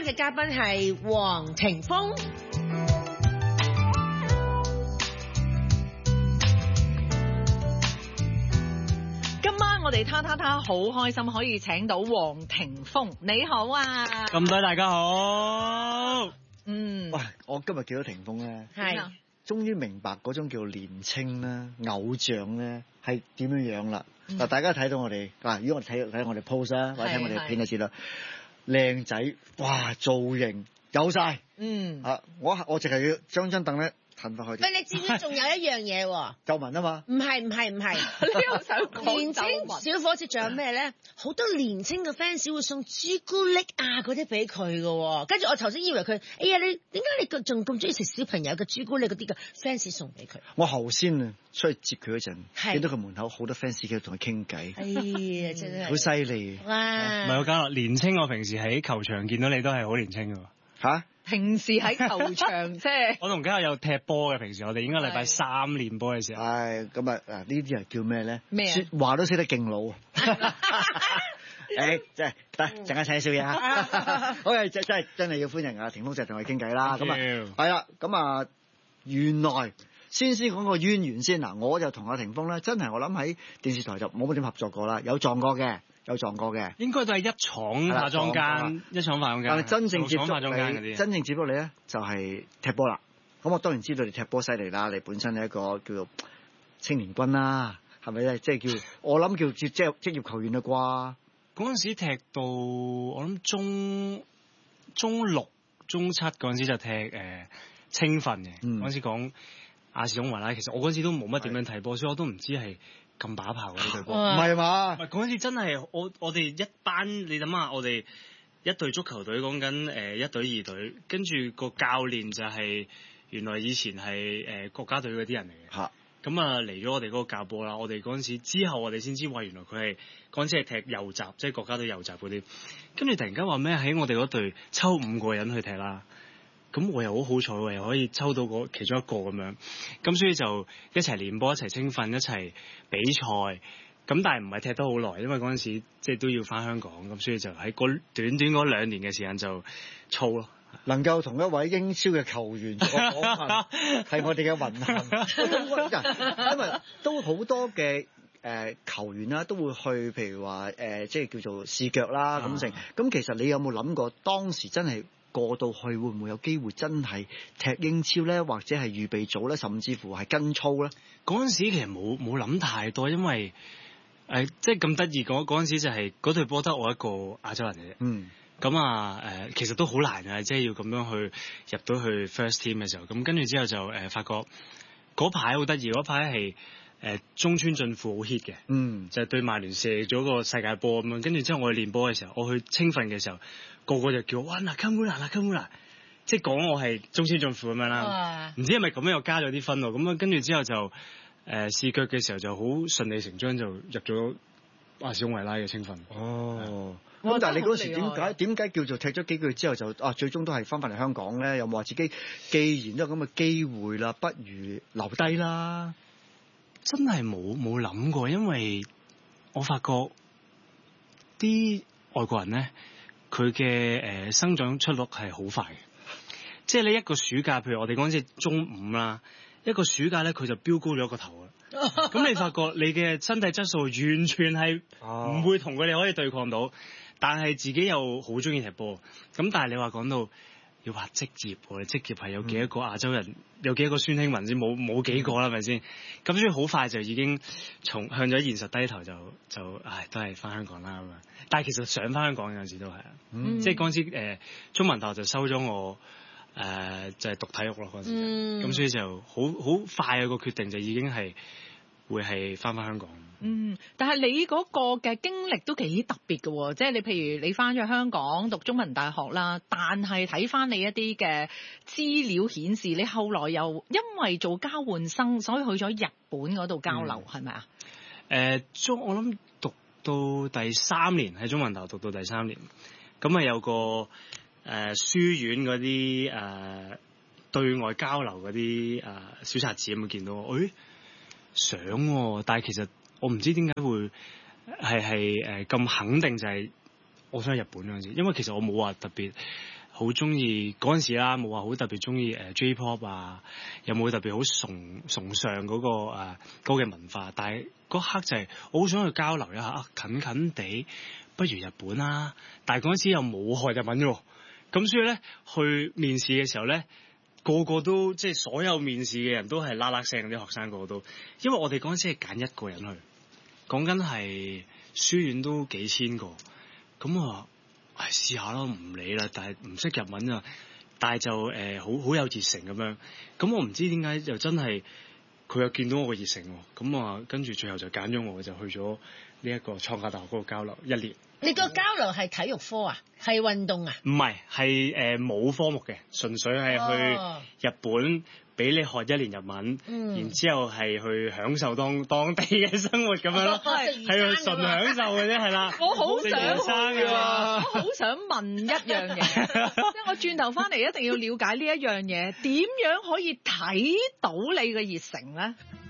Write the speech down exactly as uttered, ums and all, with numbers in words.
嘅嘉賓係黃庭鋒。 我哋他他他好開心可以請到黃庭鋒，你好啊！ 咁多大家好。 嗯， 喂，我今日見到庭鋒咧， 係終於明白嗰種叫年青啦、偶像咧係點樣樣啦。嗱、嗯，大家睇到我哋嗱，如果我哋睇睇我哋 post 啦，或者睇我哋片就知啦，靚仔，哇，造型有晒。嗯，啊，我我淨係要將張凳咧。褪翻開啲。 喂，你知唔知仲有一樣嘢喎？ 皺紋啊嘛。 唔係唔係唔係， 你又想講年青小伙子仲有咩咧？好多年青嘅 fans 會送朱古力啊嗰啲俾佢嘅，跟住我頭先以為佢，哎呀你點解你仲咁中意食小朋友嘅朱古力嗰啲嘅 fans 送俾佢？ 我頭先啊出去接佢嗰陣，見到佢門口好多 fans 喺度同佢傾偈。 哎呀，真係好犀利。 哇！ 唔係我講啦，年青我平時喺球場見到你都係好年青嘅喎。 嚇？ 平時喺球場即係我同家有踢波嘅，平時我哋應該禮拜三練波嘅時候。 係咁啊！嗱，呢啲人叫咩咧？ 咩啊？ 説話都識得勁老啊！誒，即係得陣間請少嘢啊！好嘅，真真係真係要歡迎啊！庭鋒就同佢傾偈啦。咁啊，係啦，咁啊，原來先先講個淵源先嗱，我就同阿庭鋒咧，真係我諗喺電視台就冇乜點合作過啦，有撞過嘅。有撞過嘅， 應該都係一廠化妝間，一廠化妝間。 但係真正接觸化妝間你，真正接觸你咧，就係踢波啦。咁我當然知道你踢波犀利啦，你本身係一個叫做青年軍啦，係咪咧？即係叫我諗叫接即係職業球員啦啩。 嗰陣時踢到我諗中中六、中七嗰陣時就踢誒、呃、青訓嘅。嗰、嗯、陣時講亞視中環啦，其實我嗰陣時都冇乜點樣睇波，所以我都唔知係。咁把炮嘅呢隊波， 唔係嘛？ 唔係嗰陣時真係我我哋一班，你諗下，我哋一隊足球隊講緊誒一隊二隊，跟住個教練就係、是、原來以前係誒、呃、國家隊嗰啲人嚟嘅。嚇！咁啊嚟咗我哋嗰個教波啦，我哋嗰陣時之後我哋先知話原來佢係嗰陣時係踢右閘，即係國家隊右閘嗰啲。跟住突然間話咩喺我哋嗰隊抽五個人去踢啦。咁我又好好彩喎，又可以抽到個其中一個咁樣，咁所以就一齊練波，一齊青訓，一齊比賽。咁但係唔係踢得好耐，因為嗰陣時即係都要返香港，咁所以就喺嗰短短嗰兩年嘅時間就操咯。 能夠同一位英超嘅球員做訪問，係我哋嘅榮幸。因為都好多嘅誒、呃、球員啦，都會去譬如話誒、呃，即係叫做試腳啦咁成。咁、啊、其實你有冇諗過當時真係？過到去會唔會有機會真係踢英超咧，或者係預備組咧，甚至乎係跟操咧？ 嗰陣時其實冇冇諗太多，因為誒、呃、即係咁得意嗰嗰陣時就係嗰隊波得我一個亞洲人嘅啫。嗯，咁啊誒，其實都好難嘅，即係要咁樣去入到去 first team 嘅時候，咁跟住之後就誒、呃、發覺嗰排好得意，嗰排係誒中村俊輔好 hit 嘅。嗯，就係、是、對曼聯射咗個世界波咁樣，跟住之後我去練波嘅時候，我去青訓嘅時候。個個就叫哇嗱 Nakamura 嗱 Nakamura，即係講我係中村俊輔咁樣啦。唔知係咪咁樣又加咗啲分咯？咁啊跟住之後就誒試腳嘅時候就好順理成章就入咗亞視中維拉嘅青訓。哦， 咁但係你嗰時點解點解叫做踢咗幾個月之後就啊最終都係翻返嚟香港咧？有冇話自己既然都有咁嘅機會啦，不如留低啦？ 真係冇冇諗過，因為我發覺啲外國人咧。佢嘅誒生長出路係好快嘅，即係你一個暑假，譬如我哋嗰陣時中五啦，一個暑假咧佢就飆高咗個頭啦。咁你發覺你嘅身體質素完全係唔會同佢哋可以對抗到，但係自己又好中意踢波。咁但係你話講到要話職業，我哋職業係有幾多個亞洲人，嗯、有幾多個孫興文先？冇冇幾個啦，係咪先？咁所以好快就已經從向咗現實低頭就，就就唉，都係翻香港啦咁啊！但係其實想翻香港有陣時都係啊，嗯、即係嗰陣時誒中文大學就收咗我誒、呃、就係、是、讀體育咯嗰陣時，咁、嗯、所以就好好快啊個決定就已經係會係翻翻香港。 嗯，但係你嗰個嘅經歷都幾特別嘅喎，即係你譬如你翻咗香港讀中文大學啦，但係睇翻你一啲嘅資料顯示，你後來又因為做交換生，所以去咗日本嗰度交流，係咪啊？ 誒，中我諗讀到第三年喺中文大學讀到第三年，咁啊有個誒、呃、書院嗰啲誒對外交流嗰啲誒小冊子咁啊，見到我，誒想喎，但係其實。我唔知點解會係係誒咁肯定就係我想去日本嗰陣時，因為其實我冇話特別好中意嗰陣時啦，冇話好特別中意誒 J-pop 啊，有冇特別好崇崇尚嗰、嗰個誒歌嘅文化？但係嗰刻就係我好想去交流一下，啊近近地不如日本啦、啊，但係嗰陣時又冇學日文喎，咁所以咧去面試嘅時候咧，個個都即係所有面試嘅人都係啦啦聲，啲學生個個都，因為我哋嗰陣時係揀一個人去，講緊係書院都幾千個，咁我話唉試下咯，唔理啦，但係唔識日文啊，但係就誒好好有熱誠咁樣，咁我唔知點解又真係佢又見到我個熱誠喎，咁啊跟住最後就揀咗我，就去咗呢一個創價大學嗰度交流一年。 你個交流係體育科啊，係運動啊？ 唔係，係誒冇科目嘅，純粹係去日本俾你學一年日文， 嗯、 然之後係去享受當當地嘅生活咁樣咯，係係純享受嘅啫，係啦。 我好想生嘅， 我好想問一樣嘢，即係我轉頭翻嚟一定要了解呢一樣嘢，點樣可以睇到你嘅熱誠咧？